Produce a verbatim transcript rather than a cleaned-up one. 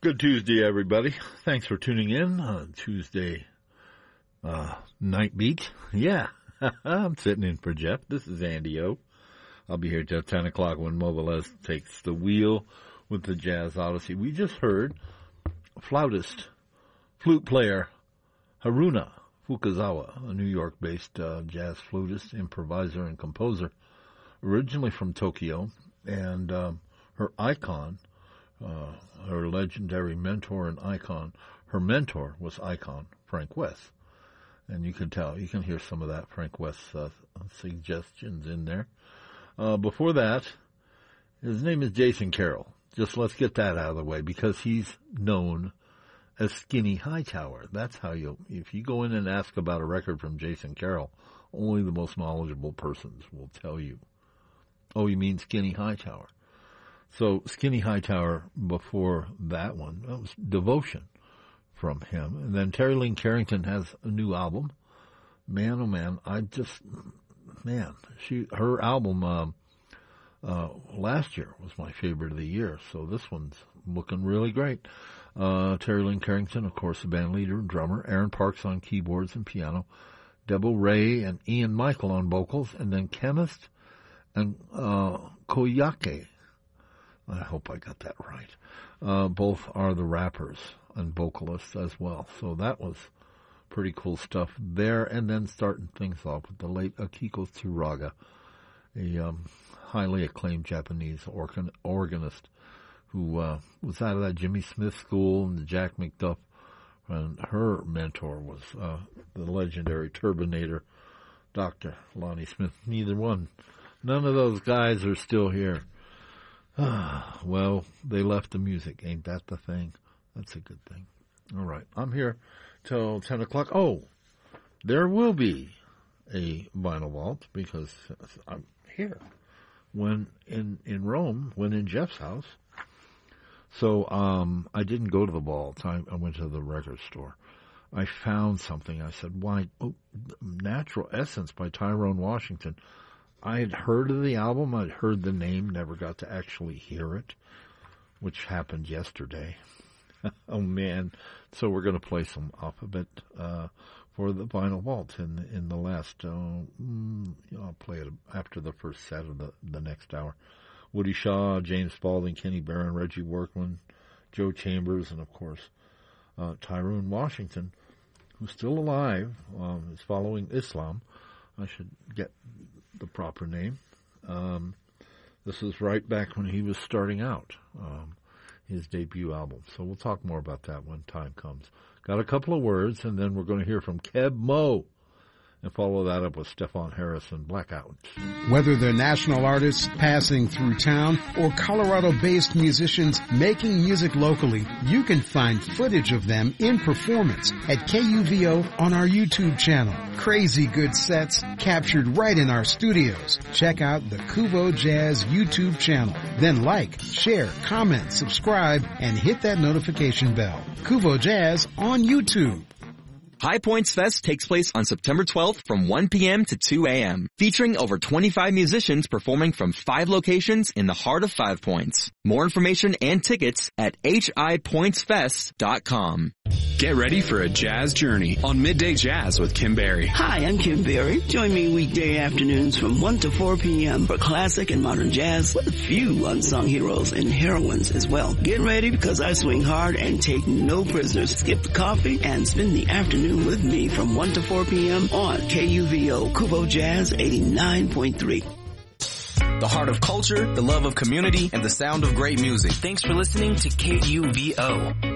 Good Tuesday, everybody. Thanks for tuning in on Tuesday uh, Night Beat. Yeah, I'm sitting in for Jeff. This is Andy O. I'll be here till ten o'clock when Mobilez takes the wheel with the Jazz Odyssey. We just heard flautist, flute player Haruna Fukazawa, a New York-based uh, jazz flutist, improviser, and composer, originally from Tokyo, and um, her icon, uh, her legendary mentor and icon, her mentor was icon Frank West. And you can tell, you can hear some of that Frank West uh, suggestions in there. Uh, before that, his name is Jason Carroll. Just let's get that out of the way because he's known as Skinny Hightower. That's how you, if you go in and ask about a record from Jason Carroll, only the most knowledgeable persons will tell you. Oh, you mean Skinny Hightower? So Skinny Hightower before that one, that was Devotion from him. And then Terry Lynn Carrington has a new album. Man, oh man, I just, man, she, her album, um, uh, last year was my favorite of the year. So this one's looking really great. Uh, Terry Lynn Carrington, of course, the band leader and drummer. Aaron Parks on keyboards and piano. Debo Ray and Ian Michael on vocals. And then Chemist and, uh, Koyake. I hope I got that right. Uh, both are the rappers and vocalists as well. So that was pretty cool stuff there. And then starting things off with the late Akiko Tsuruga, a um, highly acclaimed Japanese organ- organist who uh, was out of that Jimmy Smith school and the Jack McDuff. And her mentor was uh, the legendary Turbinator, Doctor Lonnie Smith. Neither one. None of those guys are still here. Ah, well, they left the music. Ain't that the thing? That's a good thing. All right. I'm here till ten o'clock. Oh, there will be a vinyl vault because I'm here when in, in Rome, when in Jeff's house. So um, I didn't go to the vault. I, I went to the record store. I found something. I said, why? Oh, Natural Essence by Tyrone Washington. I had heard of the album. I'd heard the name, never got to actually hear it, which happened yesterday. Oh, man. So we're going to play some off of it uh, for the Vinyl Vault in the, in the last, uh, mm, you know, I'll play it after the first set of the, the next hour. Woody Shaw, James Spaulding, Kenny Barron, Reggie Workman, Joe Chambers, and, of course, uh, Tyrone Washington, who's still alive, um, is following Islam. I should get the proper name. Um, this is right back when he was starting out, um, his debut album. So we'll talk more about that when time comes. Got a couple of words, and then we're going to hear from Keb Mo, and follow that up with Stephon Harris and Blackout. Whether they're national artists passing through town or Colorado-based musicians making music locally, you can find footage of them in performance at K U V O on our YouTube channel. Crazy good sets captured right in our studios. Check out the Kuvo Jazz YouTube channel. Then like, share, comment, subscribe, and hit that notification bell. Kuvo Jazz on YouTube. High Points Fest takes place on September twelfth from one p.m. to two a.m., featuring over twenty-five musicians performing from five locations in the heart of Five Points. More information and tickets at h i points fest dot com. Get ready for a jazz journey on Midday Jazz with Kim Berry. Hi, I'm Kim Berry. Join me weekday afternoons from one to four p.m. for classic and modern jazz with a few unsung heroes and heroines as well. Get ready because I swing hard and take no prisoners. Skip the coffee and spend the afternoon with me from one to four p.m. on K U V O Kuvo Jazz eighty-nine point three. The heart of culture, the love of community, and the sound of great music. Thanks for listening to K U V O.